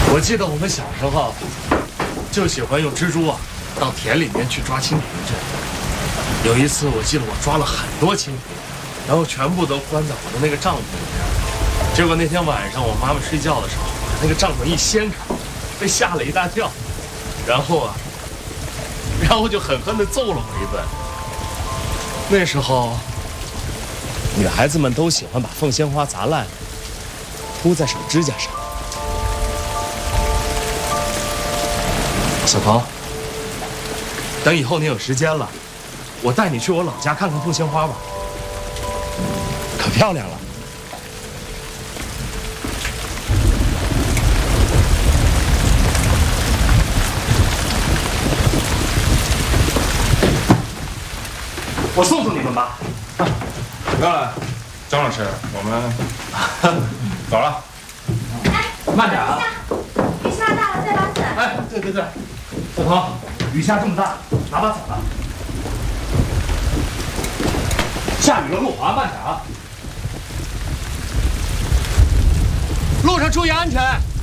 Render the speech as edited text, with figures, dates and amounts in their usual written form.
我记得我们小时候就喜欢用蜘蛛啊到田里面去抓蜻蜓去。有一次我记得我抓了很多蜻蜓，然后全部都关在我的那个帐篷里面。结果那天晚上我妈妈睡觉的时候，把那个帐篷一掀开，被吓了一大跳，然后就狠狠地揍了我一顿。那时候，女孩子们都喜欢把凤仙花砸烂，铺在手指甲上。小鹏，等以后你有时间了，我带你去我老家看看凤仙花吧，可漂亮了。我送送你们吧。 不要了，张老师，我们走了。 哎， 慢点啊！ 雨下大了，带把伞。 哎，对，小鹏，雨下这么大，拿把伞吧。下雨了，路滑，慢点啊！路上注意安全。